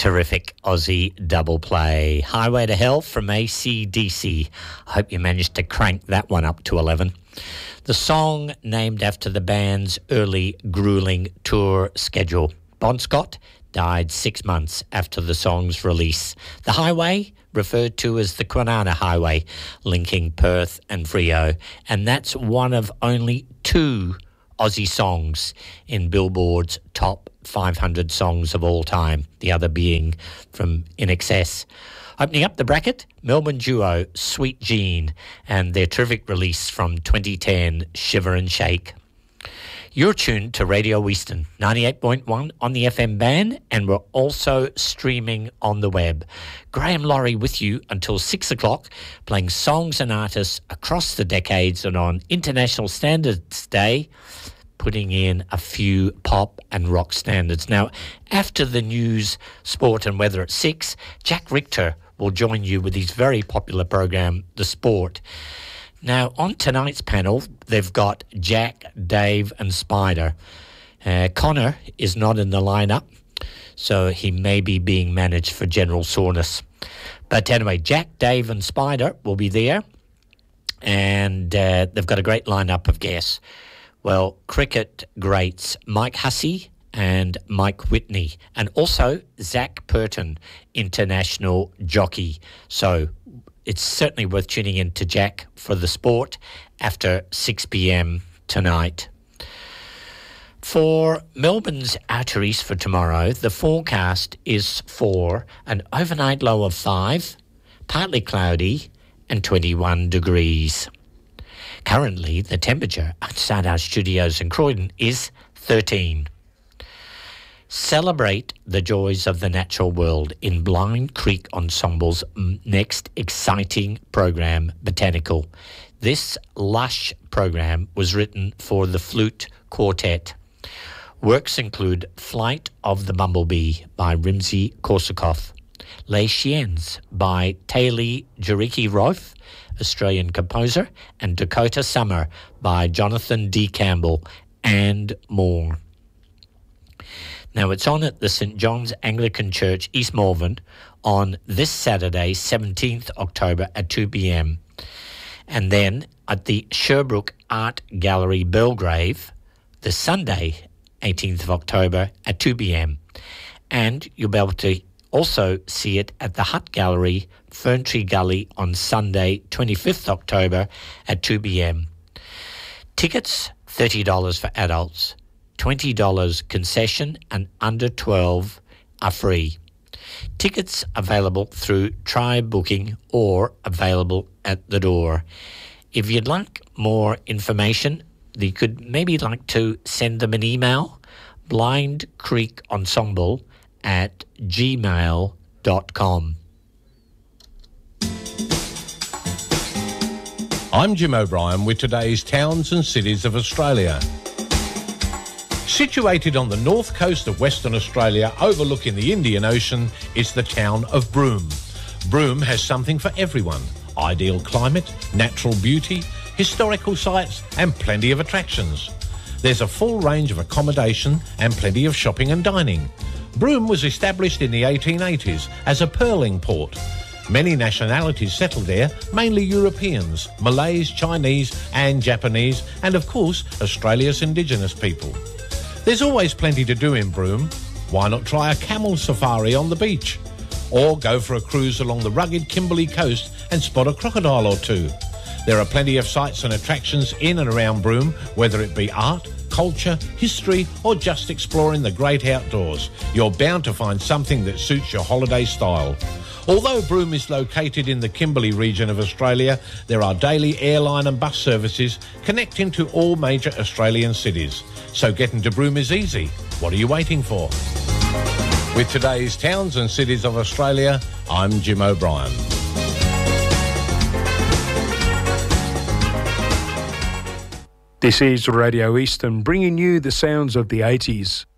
Terrific Aussie double play. Highway to Hell from AC/DC. I hope you managed to crank that one up to 11. The song named after the band's early grueling tour schedule. Bon Scott died 6 months after the song's release. The highway, referred to as the Kwinana Highway, linking Perth and Freo, and that's one of only 2 Aussie songs in Billboard's top 500 songs of all time, the other being from INXS. Opening up the bracket, Melbourne duo Sweet Jean and their terrific release from 2010, Shiver and Shake. You're tuned to Radio Eastern, 98.1 on the FM band, and we're also streaming on the web. Graham Laurie with you until 6 o'clock, playing songs and artists across the decades, and on International Standards Day, putting in a few pop and rock standards. Now, after the news, sport and weather at 6, Jack Richter will join you with his very popular program, The Sport. Now, on tonight's panel, they've got Jack, Dave and Spider. Connor is not in the lineup, so he may be being managed for general soreness. But anyway, Jack, Dave and Spider will be there, and they've got a great lineup of guests. Well, cricket greats Mike Hussey and Mike Whitney, and also Zach Purton, international jockey. So it's certainly worth tuning in to Jack for The Sport after 6 p.m. tonight. For Melbourne's outer east for tomorrow, the forecast is for an overnight low of 5, partly cloudy and 21 degrees. Currently, the temperature outside our studios in Croydon is 13. Celebrate the joys of the natural world in Blind Creek Ensemble's next exciting program, Botanical. This lush program was written for the flute quartet. Works include Flight of the Bumblebee by Rimsky-Korsakov, Les Chiens by Taylor Jariki-Roth, Australian composer, and Dakota Summer by Jonathan D. Campbell, and more. Now, it's on at the St. John's Anglican Church, East Malvern, on this Saturday, 17th October at 2 p.m. And then at the Sherbrooke Art Gallery, Belgrave, the Sunday, 18th of October at 2 p.m. And you'll be able to also see it at the Hutt Gallery, Ferntree Gully, on Sunday, 25th October at 2 p.m. Tickets, $30 for adults, $20 concession, and under 12 are free. Tickets available through Tribe Booking or available at the door. If you'd like more information, you could maybe like to send them an email, blindcreekensemble@gmail.com. I'm Jim O'Brien with today's Towns and Cities of Australia. Situated on the north coast of Western Australia, overlooking the Indian Ocean, is the town of Broome. Broome has something for everyone: ideal climate, natural beauty, historical sites, and plenty of attractions. There's a full range of accommodation and plenty of shopping and dining. Broome was established in the 1880s as a pearling port. Many nationalities settled there, mainly Europeans, Malays, Chinese and Japanese, and of course Australia's indigenous people. There's always plenty to do in Broome. Why not try a camel safari on the beach? Or go for a cruise along the rugged Kimberley coast and spot a crocodile or two. There are plenty of sights and attractions in and around Broome, whether it be art, culture, history, or just exploring the great outdoors. You're bound to find something that suits your holiday style. Although Broome is located in the Kimberley region of Australia, there are daily airline and bus services connecting to all major Australian cities. So getting to Broome is easy. What are you waiting for? With today's Towns and Cities of Australia, I'm Jim O'Brien. This is Radio Eastern, bringing you the sounds of the 80s.